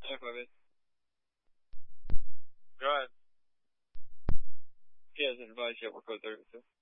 Yeah, Bobby. Go ahead. He has advice yet. We're code 32.